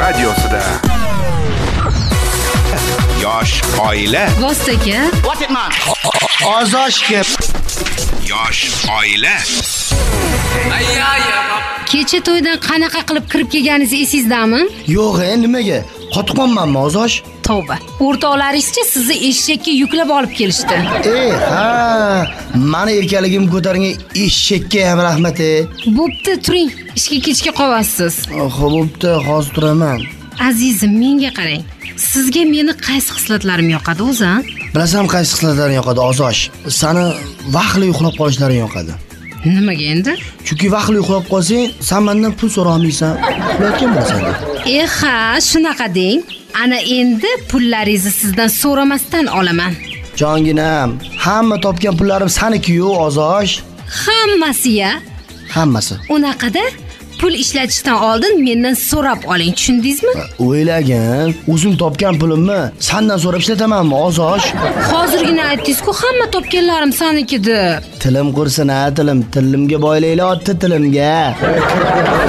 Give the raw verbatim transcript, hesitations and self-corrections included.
radiosida. Yosh oila. Vostaka. What it man? Ozoshga. Yosh oila. Kecha to'ydan qanaqa qilib kirib kelganingiz esizdami? Yo'q, nimaga? Qotib qolmanmi, Ozosh? Tavba. O'rtoqlaringizcha sizni eshakka yuklab olib kelishdi. Ey, ha, meni erkaligim ko'targan eshakka ham rahmat. Bo'pti, turing. Ishga kechga qolasiz. Xo'p, bo'pti, hozir turaman. Azizim, menga qarang. Sizga meni qaysi xislatlarim yoqadi o'zi? Bilasam qaysi xislatlaring yoqadi, Ozosh. Seni vaqtli uxlab qolishlaring yoqadi. Nimaga endi? Chunki vaqtli uxlab qolsang, sen mendan pul so'ra olmaysan. Uxlayotgan bo'lasan. E ha, shunaqa deng. Ana endi pullaringizni sizdan so'ramasdan olaman. Jonginam, hamma topgan pullarim saniki-yu, Ozosh. Hammasi-ya? Hammasi. Unaqada pul ishlatishdan oldin mendan so'rab oling, tushundingizmi? O'ylagin, o'zim topgan pulimni sendan so'rab ishlatamanmi, Ozosh? Hozirgina aytdingiz-ku, hamma topganlarim saniki deb. Tilim qursin, ha, tilim. Tilimga boylaylar, otdi tilimga.